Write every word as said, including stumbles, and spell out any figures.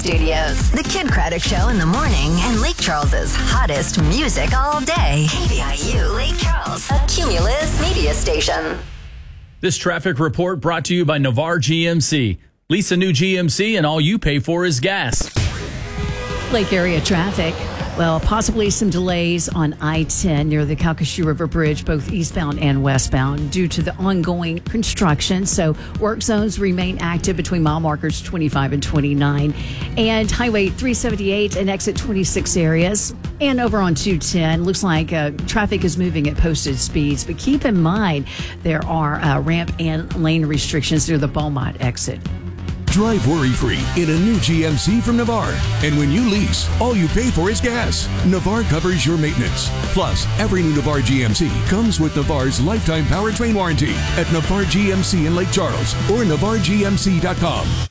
Studios. The Kid Craddock Show in the morning and Lake Charles's hottest music all day. K B I U Lake Charles, a Cumulus media station. This traffic report brought to you by Navarre G M C. Lease a new G M C and all you pay for is gas. Lake area traffic. Well, possibly some delays on I ten near the Calcasieu River Bridge, both eastbound and westbound, due to the ongoing construction. So work zones remain active between mile markers twenty-five and twenty-nine. And Highway three seventy-eight and exit twenty-six areas. And over on two ten, looks like uh, traffic is moving at posted speeds. But keep in mind, there are uh, ramp and lane restrictions near the Beaumont exit. Drive worry-free in a new G M C from Navarre. And when you lease, all you pay for is gas. Navarre covers your maintenance. Plus, every new Navarre G M C comes with Navarre's lifetime powertrain warranty at Navarre G M C in Lake Charles or Navarre G M C dot com.